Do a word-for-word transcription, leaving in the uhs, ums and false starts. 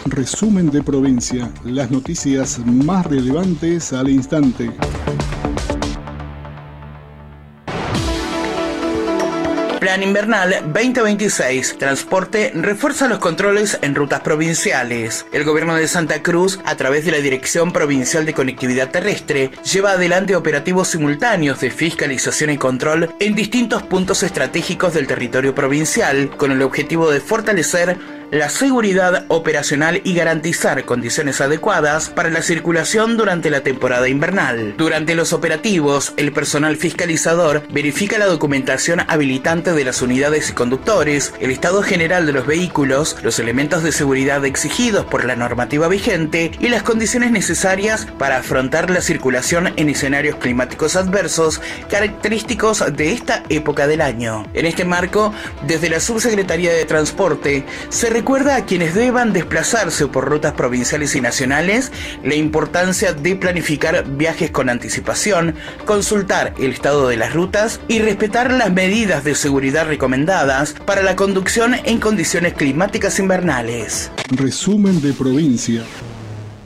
Resumen de provincia, las noticias más relevantes al instante. Plan Invernal veinte veintiséis. Transporte refuerza los controles en rutas provinciales. El gobierno de Santa Cruz, a través de la Dirección Provincial de Conectividad Terrestre, lleva adelante operativos simultáneos de fiscalización y control en distintos puntos estratégicos del territorio provincial, con el objetivo de fortalecer la seguridad operacional y garantizar condiciones adecuadas para la circulación durante la temporada invernal. Durante los operativos, el personal fiscalizador verifica la documentación habilitante de las unidades y conductores, el estado general de los vehículos, los elementos de seguridad exigidos por la normativa vigente y las condiciones necesarias para afrontar la circulación en escenarios climáticos adversos característicos de esta época del año. En este marco, desde la Subsecretaría de Transporte, se recuerda a quienes deban desplazarse por rutas provinciales y nacionales la importancia de planificar viajes con anticipación, consultar el estado de las rutas y respetar las medidas de seguridad recomendadas para la conducción en condiciones climáticas invernales. Resumen de provincia.